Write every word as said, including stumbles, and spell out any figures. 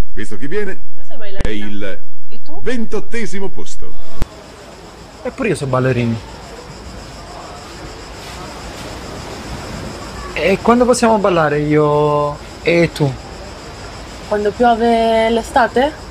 Visto chi viene, Io sei è ballerina. il E tu? ventottesimo posto. Eppure io sono ballerino. E quando possiamo ballare io e tu? Quando piove l'estate?